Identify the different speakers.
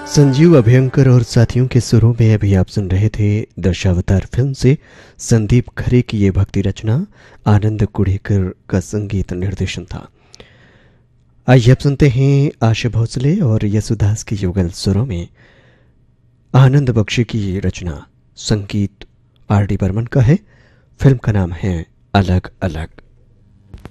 Speaker 1: संजीव अभयंकर और साथियों के सुरों में अभी आप सुन रहे थे दशावतार फिल्म से संदीप खरे की ये भक्ति रचना। आनंद कुड़ेकर का संगीत निर्देशन था। आइए अब सुनते हैं आशा भोसले और यसुदास के युगल सुरों में आनंद बख्शी की ये रचना। संगीत आर डी बर्मन का है। फिल्म का नाम है अलग अलग।